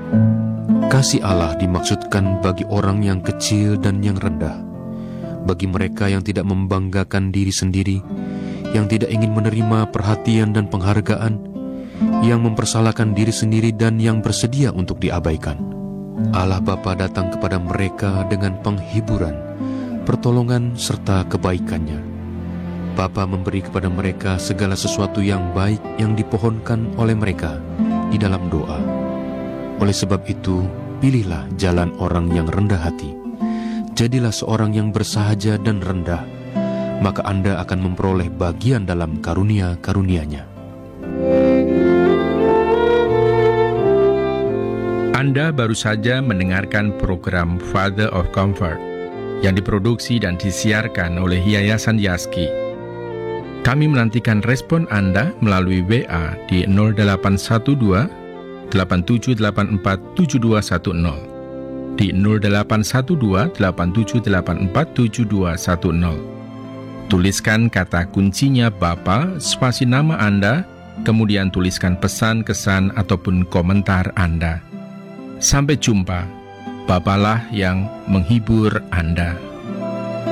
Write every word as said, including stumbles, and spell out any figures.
Kasih Allah dimaksudkan bagi orang yang kecil dan yang rendah, bagi mereka yang tidak membanggakan diri sendiri, yang tidak ingin menerima perhatian dan penghargaan, yang mempersalahkan diri sendiri dan yang bersedia untuk diabaikan. Allah Bapa datang kepada mereka dengan penghiburan, pertolongan serta kebaikannya. Bapa memberi kepada mereka segala sesuatu yang baik yang dipohonkan oleh mereka di dalam doa. Oleh sebab itu, pilihlah jalan orang yang rendah hati. Jadilah seorang yang bersahaja dan rendah, maka Anda akan memperoleh bagian dalam karunia-karunia-Nya. Anda baru saja mendengarkan program Father of Comfort yang diproduksi dan disiarkan oleh Yayasan Yaski. Kami menantikan respon Anda melalui W A di nol delapan satu dua delapan tujuh delapan empat tujuh dua satu nol, di nol delapan satu dua delapan tujuh delapan empat tujuh dua satu nol. Tuliskan kata kuncinya Bapa, spasi nama Anda, kemudian tuliskan pesan, kesan, ataupun komentar Anda. Sampai jumpa, Bapalah yang menghibur Anda.